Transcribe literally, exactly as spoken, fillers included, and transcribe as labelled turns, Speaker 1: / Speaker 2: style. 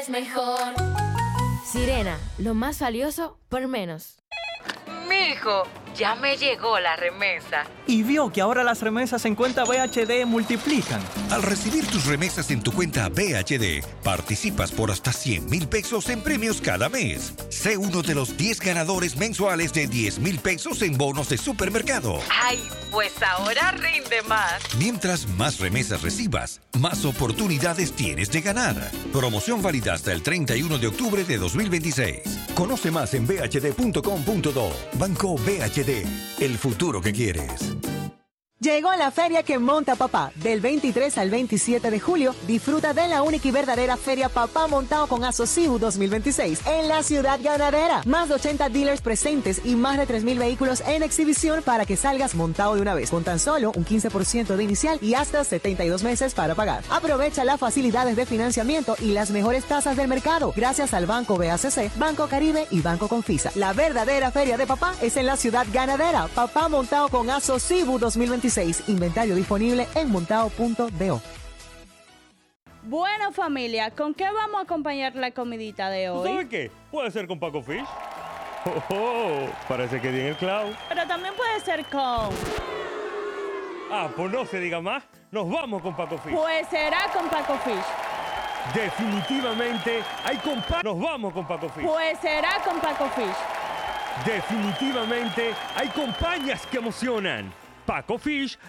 Speaker 1: es mejor.
Speaker 2: Sirena, lo más valioso por menos.
Speaker 3: Mijo, ya me llegó la remesa.
Speaker 4: Y vio que ahora las remesas en cuenta B H D multiplican.
Speaker 5: Al recibir tus remesas en tu cuenta B H D, participas por hasta cien mil pesos en premios cada mes. Sé uno de los diez ganadores mensuales de diez mil pesos en bonos de supermercado.
Speaker 3: Ay, pues ahora rinde más.
Speaker 5: Mientras más remesas recibas, más oportunidades tienes de ganar. Promoción válida hasta el treinta y uno de octubre de dos mil veintiséis. Conoce más en b h d punto com punto do. Banco B H D, el futuro que quieres.
Speaker 6: Llegó la feria que monta papá. Del veintitrés al veintisiete de julio, disfruta de la única y verdadera Feria Papá Montado con Asociu dos mil veintiséis en la Ciudad Ganadera. Más de ochenta dealers presentes y más de tres mil vehículos en exhibición para que salgas montado de una vez, con tan solo un quince por ciento de inicial y hasta setenta y dos meses para pagar. Aprovecha las facilidades de financiamiento y las mejores tasas del mercado gracias al Banco B A C C, Banco Caribe y Banco Confisa. La verdadera Feria de Papá es en la Ciudad Ganadera. Papá Montado con Asociu dos mil veintiséis. Inventario disponible en montado punto do.
Speaker 7: Bueno, familia, ¿con qué vamos a acompañar la comidita de hoy?
Speaker 8: ¿Sabes qué? Puede ser con Paco Fish. Oh, oh, parece que di en el clavo.
Speaker 7: Pero también puede ser con...
Speaker 8: Ah, pues no se diga más. Nos vamos con Paco Fish.
Speaker 7: Pues será con Paco Fish.
Speaker 8: Definitivamente hay compa... Nos vamos con Paco Fish.
Speaker 7: Pues será con Paco Fish.
Speaker 8: Definitivamente hay compañías que emocionan. Paco Fish